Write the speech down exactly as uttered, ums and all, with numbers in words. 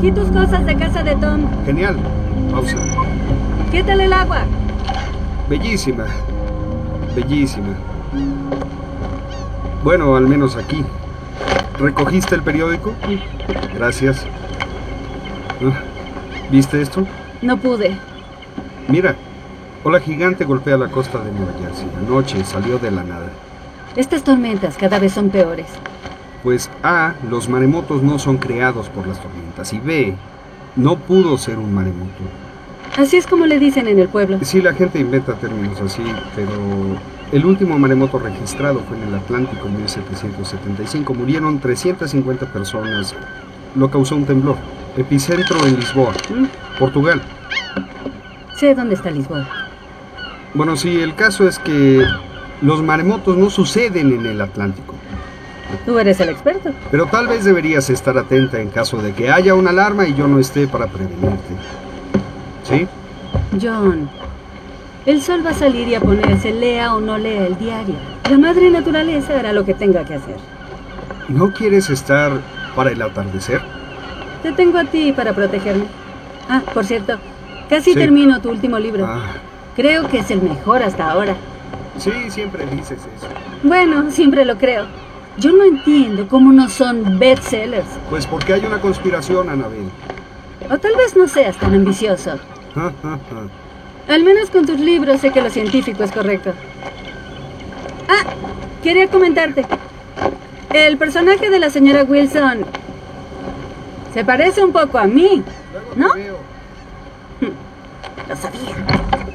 Recogí tus cosas de casa de Tom. Genial. Pausa. ¿Qué tal el agua? Bellísima. Bellísima. Bueno, al menos aquí. ¿Recogiste el periódico? Gracias. ¿Viste esto? No pude. Mira, ola gigante golpea la costa de Nueva Jersey. Anoche salió de la nada. Estas tormentas cada vez son peores. Pues A, los maremotos no son creados por las tormentas. Y B, no pudo ser un maremoto. Así es como le dicen en el pueblo. Sí, la gente inventa términos así, pero el último maremoto registrado fue en el Atlántico en mil setecientos setenta y cinco. Murieron trescientas cincuenta personas. Lo causó un temblor. Epicentro en Lisboa, ¿Mm? Portugal. Sé dónde está Lisboa. Bueno, sí, el caso es que los maremotos no suceden en el Atlántico. Tú eres el experto. Pero tal vez deberías estar atenta en caso de que haya una alarma y yo no esté para prevenirte. ¿Sí? John, el sol va a salir y a ponerse, lea o no lea el diario. La madre naturaleza hará lo que tenga que hacer. ¿No quieres estar para el atardecer? Te tengo a ti para protegerme. Ah, por cierto, casi Sí. termino tu último libro. Ah, Creo que es el mejor hasta ahora. sí, siempre dices eso. Bueno, siempre lo creo. Yo no entiendo cómo no son bestsellers. Pues porque hay una conspiración, Anabel. O tal vez no seas tan ambicioso. Al menos con tus libros sé que lo científico es correcto. Ah, quería comentarte. El personaje de la señora Wilson se parece un poco a mí, ¿no? Luego te veo. Lo sabía.